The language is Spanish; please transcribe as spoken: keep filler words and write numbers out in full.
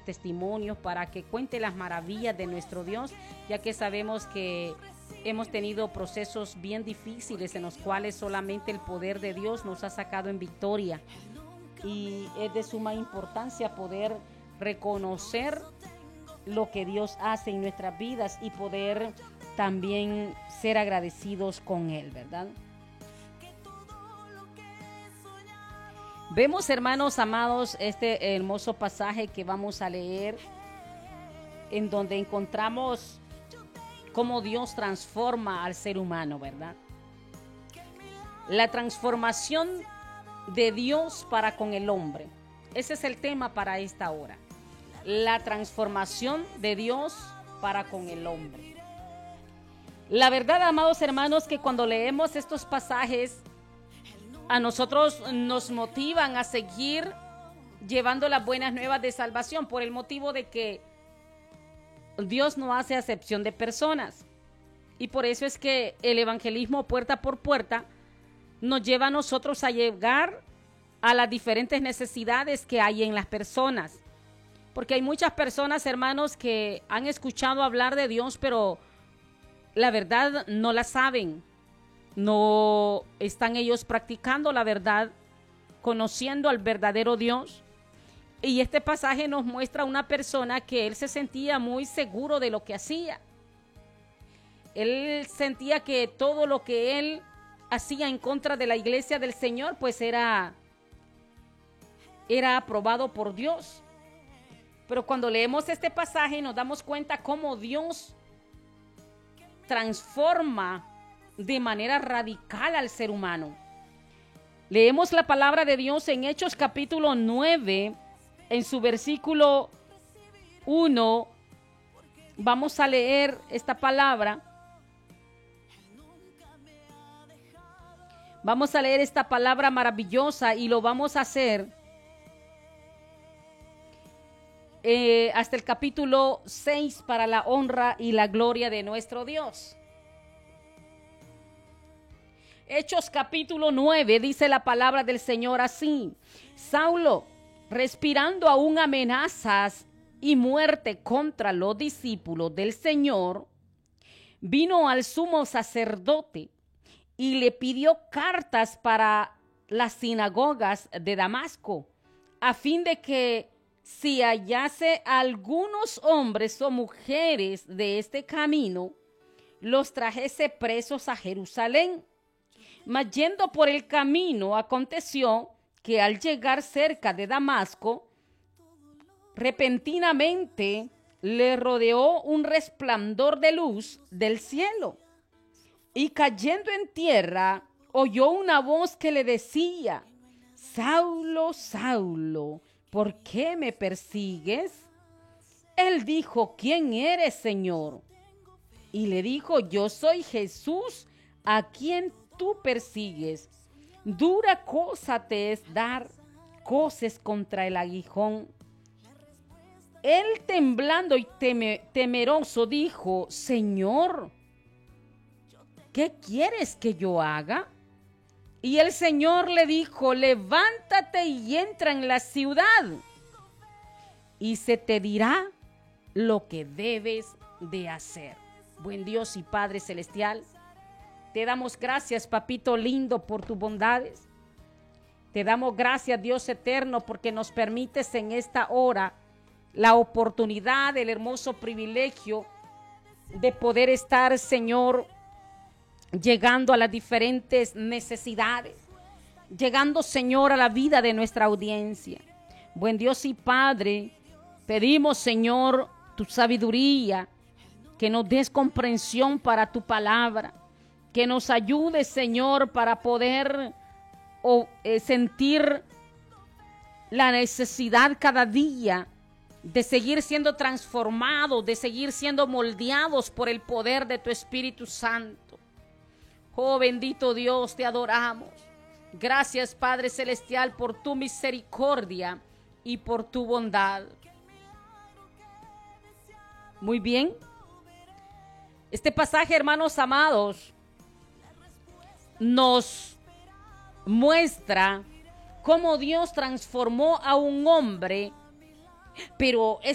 testimonios, para que cuente las maravillas de nuestro Dios, ya que sabemos que hemos tenido procesos bien difíciles en los cuales solamente el poder de Dios nos ha sacado en victoria. Y es de suma importancia poder reconocer lo que Dios hace en nuestras vidas y poder también ser agradecidos con Él, ¿verdad? Vemos, hermanos amados, este hermoso pasaje que vamos a leer, en donde encontramos cómo Dios transforma al ser humano, ¿verdad? La transformación de Dios para con el hombre. Ese es el tema para esta hora. La transformación de Dios para con el hombre. La verdad, amados hermanos, que cuando leemos estos pasajes, a nosotros nos motivan a seguir llevando las buenas nuevas de salvación, por el motivo de que Dios no hace acepción de personas. Y por eso es que el evangelismo puerta por puerta nos lleva a nosotros a llegar a las diferentes necesidades que hay en las personas. Porque hay muchas personas, hermanos, que han escuchado hablar de Dios, pero la verdad no la saben. No están ellos practicando la verdad, conociendo al verdadero Dios. Y este pasaje nos muestra a una persona que él se sentía muy seguro de lo que hacía. Él sentía que todo lo que él hacía en contra de la iglesia del Señor, pues era, era aprobado por Dios. Pero cuando leemos este pasaje nos damos cuenta cómo Dios transforma de manera radical al ser humano. Leemos la palabra de Dios en Hechos capítulo nueve, en su versículo uno. Vamos a leer esta palabra. Vamos a leer esta palabra maravillosa y lo vamos a hacer eh, hasta el capítulo seis, para la honra y la gloria de nuestro Dios. Hechos capítulo nueve, dice la palabra del Señor así: Saulo, respirando aún amenazas y muerte contra los discípulos del Señor, vino al sumo sacerdote y le pidió cartas para las sinagogas de Damasco, a fin de que si hallase algunos hombres o mujeres de este camino, los trajese presos a Jerusalén. Mas yendo por el camino, aconteció que al llegar cerca de Damasco, repentinamente le rodeó un resplandor de luz del cielo. Y cayendo en tierra, oyó una voz que le decía: Saulo, Saulo, ¿por qué me persigues? Él dijo: ¿Quién eres, Señor? Y le dijo: Yo soy Jesús, a quien tú persigues. Dura cosa te es dar coces contra el aguijón. Él, temblando y teme, temeroso, dijo: Señor, ¿qué quieres que yo haga? Y el Señor le dijo: levántate y entra en la ciudad, y se te dirá lo que debes de hacer. Buen Dios y Padre celestial, te damos gracias, papito lindo, por tus bondades. Te damos gracias, Dios eterno, porque nos permites en esta hora la oportunidad, el hermoso privilegio de poder estar, Señor, llegando a las diferentes necesidades, llegando, Señor, a la vida de nuestra audiencia. Buen Dios y Padre, pedimos, Señor, tu sabiduría, que nos des comprensión para tu palabra, que nos ayudes, Señor, para poder o, eh, sentir la necesidad cada día de seguir siendo transformados, de seguir siendo moldeados por el poder de tu Espíritu Santo. Oh, bendito Dios, te adoramos. Gracias, Padre Celestial, por tu misericordia y por tu bondad. Muy bien. Este pasaje, hermanos amados, nos muestra cómo Dios transformó a un hombre, pero